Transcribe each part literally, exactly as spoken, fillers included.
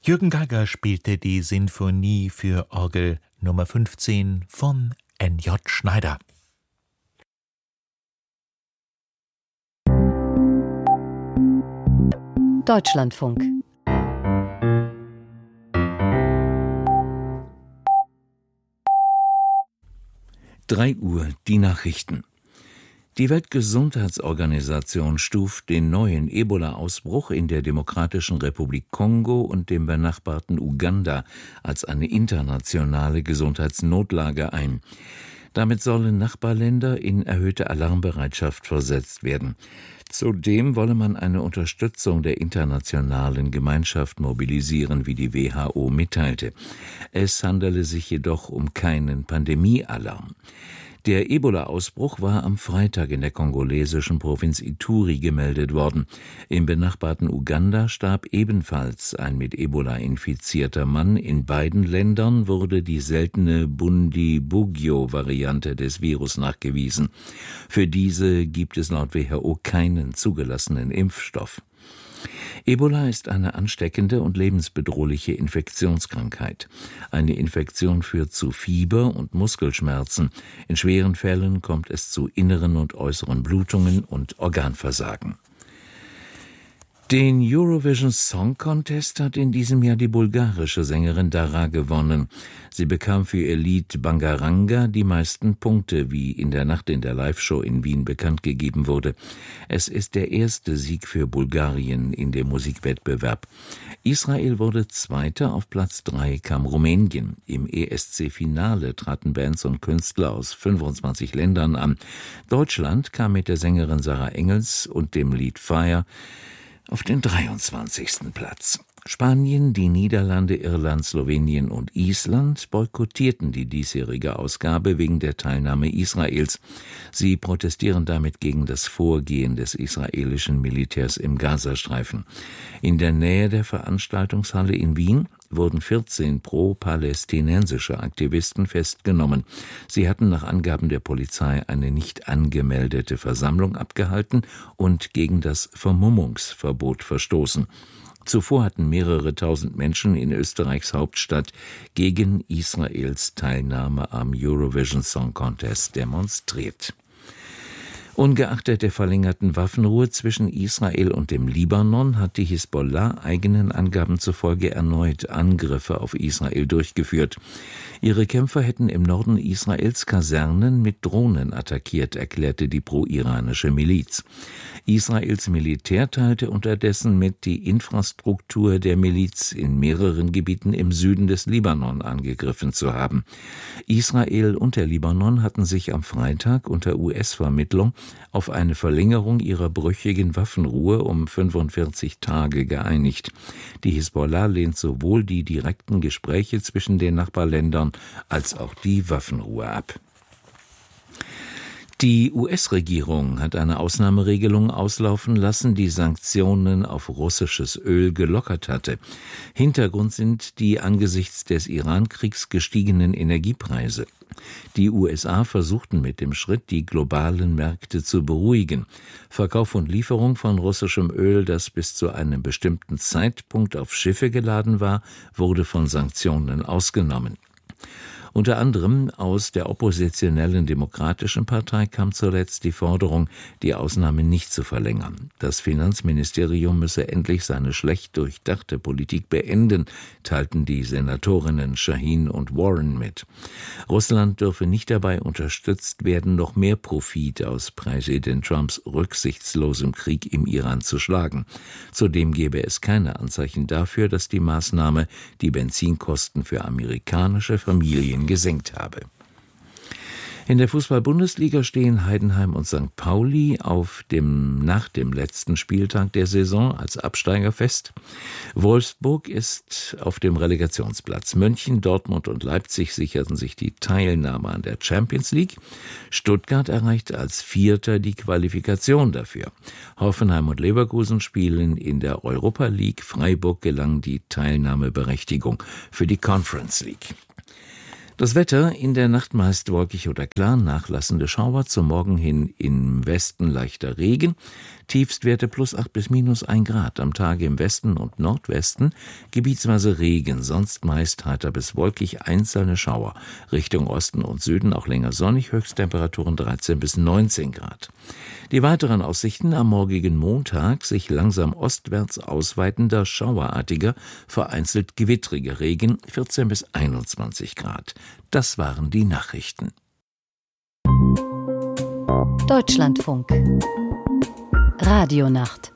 Jürgen Geiger spielte die Sinfonie für Orgel Nummer fünfzehn von N J Schneider. Deutschlandfunk. drei Uhr, die Nachrichten. Die Weltgesundheitsorganisation stuft den neuen Ebola-Ausbruch in der Demokratischen Republik Kongo und dem benachbarten Uganda als eine internationale Gesundheitsnotlage ein. Damit sollen Nachbarländer in erhöhte Alarmbereitschaft versetzt werden. Zudem wolle man eine Unterstützung der internationalen Gemeinschaft mobilisieren, wie die W H O mitteilte. Es handele sich jedoch um keinen Pandemiealarm. Der Ebola-Ausbruch war am Freitag in der kongolesischen Provinz Ituri gemeldet worden. Im benachbarten Uganda starb ebenfalls ein mit Ebola infizierter Mann. In beiden Ländern wurde die seltene Bundibugyo-Variante des Virus nachgewiesen. Für diese gibt es laut W H O keinen zugelassenen Impfstoff. Ebola ist eine ansteckende und lebensbedrohliche Infektionskrankheit. Eine Infektion führt zu Fieber und Muskelschmerzen. In schweren Fällen kommt es zu inneren und äußeren Blutungen und Organversagen. Den Eurovision Song Contest hat in diesem Jahr die bulgarische Sängerin Dara gewonnen. Sie bekam für ihr Lied Bangaranga die meisten Punkte, wie in der Nacht in der Live-Show in Wien bekannt gegeben wurde. Es ist der erste Sieg für Bulgarien in dem Musikwettbewerb. Israel wurde Zweiter, auf Platz drei kam Rumänien. Im E S C-Finale traten Bands und Künstler aus fünfundzwanzig Ländern an. Deutschland kam mit der Sängerin Sarah Engels und dem Lied Fire auf den dreiundzwanzigsten Platz. Spanien, die Niederlande, Irland, Slowenien und Island boykottierten die diesjährige Ausgabe wegen der Teilnahme Israels. Sie protestieren damit gegen das Vorgehen des israelischen Militärs im Gazastreifen. In der Nähe der Veranstaltungshalle in Wien wurden vierzehn pro-palästinensische Aktivisten festgenommen. Sie hatten nach Angaben der Polizei eine nicht angemeldete Versammlung abgehalten und gegen das Vermummungsverbot verstoßen. Zuvor hatten mehrere tausend Menschen in Österreichs Hauptstadt gegen Israels Teilnahme am Eurovision Song Contest demonstriert. Ungeachtet der verlängerten Waffenruhe zwischen Israel und dem Libanon hat die Hisbollah eigenen Angaben zufolge erneut Angriffe auf Israel durchgeführt. Ihre Kämpfer hätten im Norden Israels Kasernen mit Drohnen attackiert, erklärte die pro-iranische Miliz. Israels Militär teilte unterdessen mit, die Infrastruktur der Miliz in mehreren Gebieten im Süden des Libanon angegriffen zu haben. Israel und der Libanon hatten sich am Freitag unter U S-Vermittlung auf eine Verlängerung ihrer brüchigen Waffenruhe um fünfundvierzig Tage geeinigt. Die Hisbollah lehnt sowohl die direkten Gespräche zwischen den Nachbarländern als auch die Waffenruhe ab. Die U S-Regierung hat eine Ausnahmeregelung auslaufen lassen, die Sanktionen auf russisches Öl gelockert hatte. Hintergrund sind die angesichts des Iran-Kriegs gestiegenen Energiepreise. Die U S A versuchten mit dem Schritt, die globalen Märkte zu beruhigen. Verkauf und Lieferung von russischem Öl, das bis zu einem bestimmten Zeitpunkt auf Schiffe geladen war, wurde von Sanktionen ausgenommen. Unter anderem aus der oppositionellen Demokratischen Partei kam zuletzt die Forderung, die Ausnahme nicht zu verlängern. Das Finanzministerium müsse endlich seine schlecht durchdachte Politik beenden, teilten die Senatorinnen Shaheen und Warren mit. Russland dürfe nicht dabei unterstützt werden, noch mehr Profit aus Präsident Trumps rücksichtslosem Krieg im Iran zu schlagen. Zudem gebe es keine Anzeichen dafür, dass die Maßnahme die Benzinkosten für amerikanische Familien gesenkt habe. In der Fußball-Bundesliga stehen Heidenheim und Sankt Pauli auf dem, nach dem letzten Spieltag der Saison als Absteiger fest. Wolfsburg ist auf dem Relegationsplatz. München, Dortmund und Leipzig sicherten sich die Teilnahme an der Champions League. Stuttgart erreichte als Vierter die Qualifikation dafür. Hoffenheim und Leverkusen spielen in der Europa League. Freiburg gelang die Teilnahmeberechtigung für die Conference League. Das Wetter: in der Nacht meist wolkig oder klar, nachlassende Schauer, zum Morgen hin im Westen leichter Regen, Tiefstwerte plus acht bis minus ein Grad, am Tage im Westen und Nordwesten gebietsweise Regen, sonst meist heiter bis wolkig, einzelne Schauer, Richtung Osten und Süden auch länger sonnig, Höchsttemperaturen dreizehn bis neunzehn Grad. Die weiteren Aussichten: am morgigen Montag sich langsam ostwärts ausweitender, schauerartiger, vereinzelt gewittriger Regen, vierzehn bis einundzwanzig Grad. Das waren die Nachrichten. Deutschlandfunk Radionacht.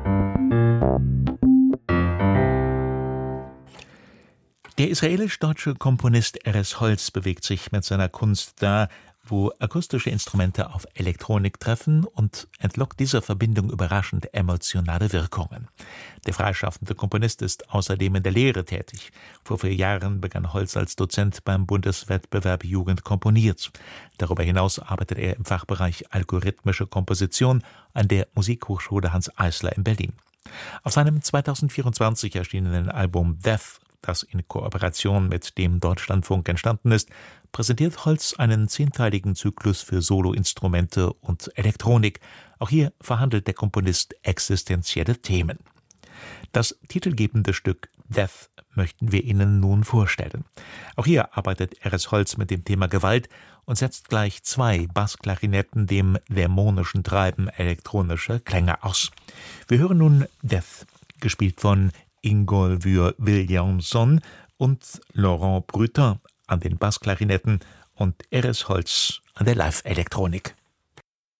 Der israelisch-deutsche Komponist Erez Holz bewegt sich mit seiner Kunst da, wo akustische Instrumente auf Elektronik treffen, und entlockt dieser Verbindung überraschend emotionale Wirkungen. Der freischaffende Komponist ist außerdem in der Lehre tätig. Vor vier Jahren begann Holz als Dozent beim Bundeswettbewerb Jugend komponiert. Darüber hinaus arbeitet er im Fachbereich algorithmische Komposition an der Musikhochschule Hanns Eisler in Berlin. Auf seinem zweitausendvierundzwanzig erschienenen Album Death, das in Kooperation mit dem Deutschlandfunk entstanden ist, präsentiert Holz einen zehnteiligen Zyklus für Soloinstrumente und Elektronik. Auch hier verhandelt der Komponist existenzielle Themen. Das titelgebende Stück Death möchten wir Ihnen nun vorstellen. Auch hier arbeitet Erez Holz mit dem Thema Gewalt und setzt gleich zwei Bassklarinetten dem dämonischen Treiben elektronischer Klänge aus. Wir hören nun Death, gespielt von Ingólfur Williamson und Laurent Brutin an den Bassklarinetten und Erez Holz an der Live-Elektronik.